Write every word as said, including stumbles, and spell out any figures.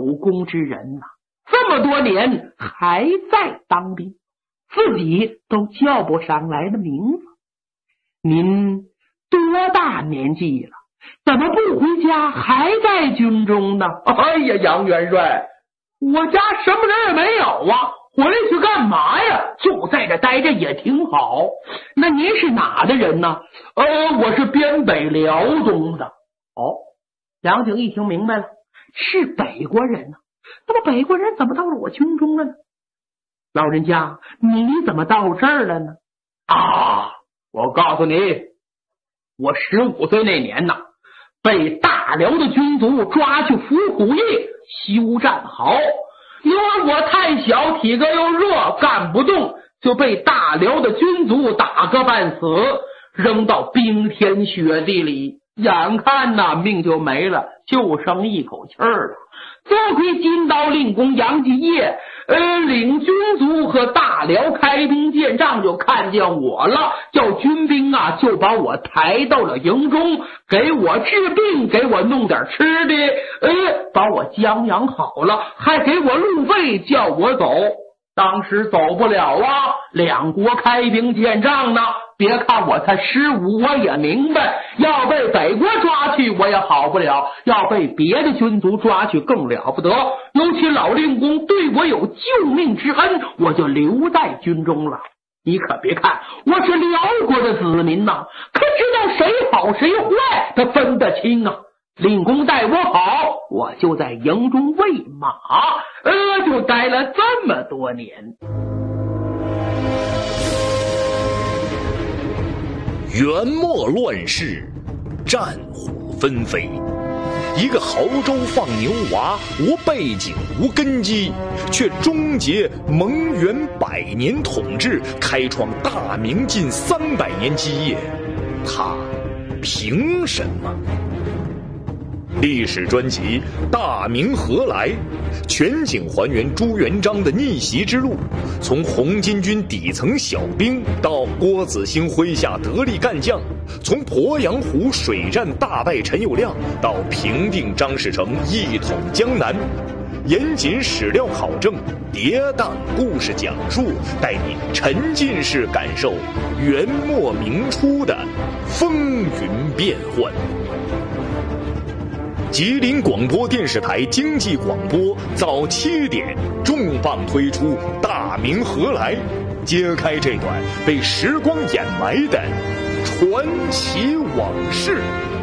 有功之人呐、啊，这么多年还在当兵，自己都叫不上来的名字。您多大年纪了？怎么不回家，还在军中呢？ 哎呀，杨元帅，我家什么人也没有啊，回来去干嘛呀？ 就在这待着也挺好。那您是哪的人呢？ 呃，我是边北辽东的。 哦，杨景一听明白了，是北国人呢。那么北国人怎么到了我军中了呢？老人家，你怎么到这儿了呢？ 啊，我告诉你，我十五岁那年呐，被大辽的军卒抓去伏虎驿休战壕，因为我太小，体格又弱，干不动，就被大辽的军卒打个半死，扔到冰天雪地里，眼看呐命就没了，就剩一口气儿了。多亏金刀令公杨继业呃，领军卒和大辽开兵见仗，就看见我了，叫军兵啊就把我抬到了营中，给我治病，给我弄点吃的，呃，把我将养好了，还给我路费，叫我走。当时走不了啊，两国开兵见仗呢。别看我才十五，我也明白，要被北国抓去我也好不了，要被别的军卒抓去更了不得。尤其老令公对我有救命之恩，我就留在军中了。你可别看我是辽国的子民呐、啊，可知道谁好谁坏，他分得清啊。令公待我好，我就在营中喂马，呃，就待了这么多年。 元末乱世，战火纷飞，一个亳州放牛娃，无背景无根基，却终结蒙元百年统治，开创大明近三百年基业，他凭什么？历史专辑《大明何来》，全景还原朱元璋的逆袭之路，从红巾军底层小兵到郭子兴麾下得力干将，从鄱阳湖水战大败陈友谅到平定张士诚一统江南，严谨史料考证，跌宕故事讲述，带你沉浸式感受元末明初的风云变幻。吉林广播电视台经济广播早七点重磅推出《大明何来》，揭开这段被时光掩埋的传奇往事。